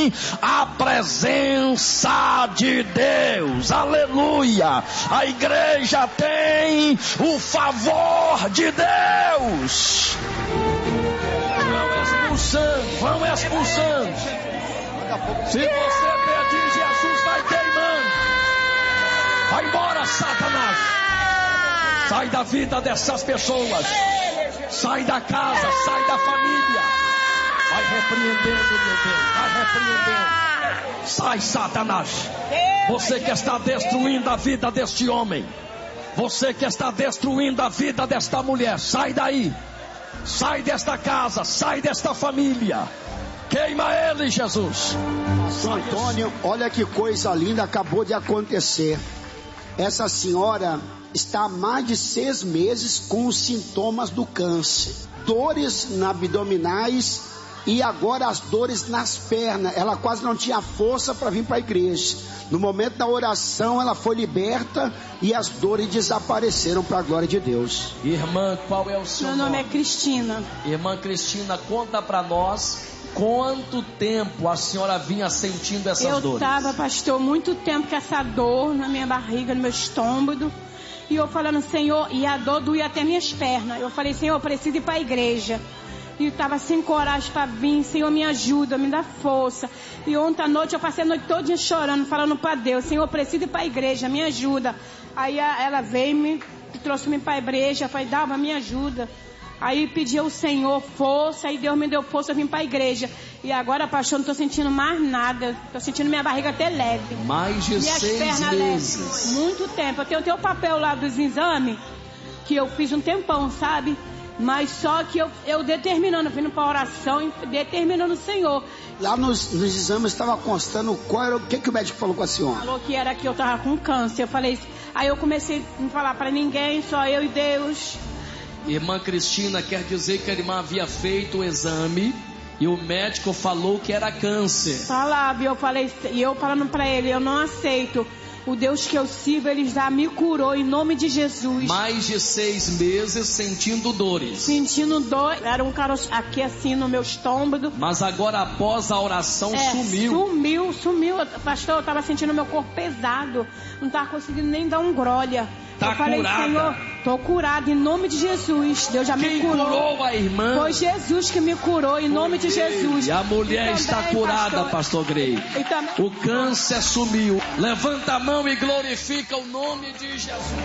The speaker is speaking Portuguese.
tem a presença de Deus. Aleluia. A igreja tem o favor de Deus. Vão expulsando. Se você pedir, Jesus vai queimando. Vai embora, Satanás. Sai da vida dessas pessoas. Sai da casa, sai da família. Vai repreendendo, meu Deus. Vai repreendendo. Sai, Satanás. Você que está destruindo a vida deste homem. Você que está destruindo a vida desta mulher. Sai daí. Sai desta casa, sai desta família. Queima ele, Jesus. São Antônio, olha que coisa linda acabou de acontecer. Essa senhora está há mais de 6 meses com os sintomas do câncer. Dores abdominais e agora as dores nas pernas. Ela quase não tinha força para vir para a igreja. No momento da oração ela foi liberta e as dores desapareceram para a glória de Deus. Irmã, qual é o seu nome? Meu nome é Cristina. Irmã Cristina, conta para nós quanto tempo a senhora vinha sentindo essas dores. Eu estava, pastor, muito tempo com essa dor na minha barriga, no meu estômago. E eu falando, Senhor, e a dor doía até minhas pernas. Eu falei, Senhor, eu preciso ir para a igreja. E eu estava sem coragem para vir. Senhor, me ajuda, me dá força. E ontem à noite eu passei a noite toda chorando, falando para Deus, Senhor, eu preciso ir para a igreja, me ajuda. Aí ela veio, trouxe-me para a igreja. Eu falei, Dalva, me ajuda. Aí pedi ao Senhor força, e Deus me deu força, eu vim para a igreja. E agora, pastor, não estou sentindo mais nada. Estou sentindo minha barriga até leve. Mais de minhas 6 pernas meses. Leves. Muito tempo. Eu tenho o papel lá dos exames, que eu fiz um tempão, sabe? Mas só que eu determinando, vindo para a oração e determinando o Senhor. Lá nos exames estava constando o que o médico falou com a senhora? Falou que era que eu estava com câncer. Eu falei, aí eu comecei a não falar para ninguém, só eu e Deus. Irmã Cristina, quer dizer que a irmã havia feito o exame e o médico falou que era câncer. Falava, e eu falando para ele, eu não aceito. O Deus que eu sirvo, Ele já me curou em nome de Jesus. Mais de 6 meses sentindo dores. Sentindo dor, era um caroço aqui assim no meu estômago. Mas agora após a oração sumiu. Sumiu. Pastor, eu estava sentindo meu corpo pesado. Não estava conseguindo nem dar um glória. Tá eu falei, curada. Senhor, tô curada em nome de Jesus. Deus já me curou. Quem curou a irmã? Foi Jesus que me curou em nome de Jesus. E a mulher está curada, pastor Grey. O câncer sumiu. Levanta a mão e glorifica o nome de Jesus.